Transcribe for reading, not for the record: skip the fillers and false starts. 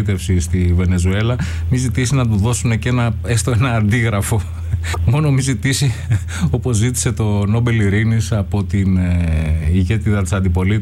αντιπολίτευση στη Βενεζουέλα, μη ζητήσει να του δώσουν και έστω ένα αντίγραφο. Μόνο μη ζητήσει, όπως ζήτησε το Νόμπελ Ειρήνης από την ηγέτιδα της αντιπολίτευσης,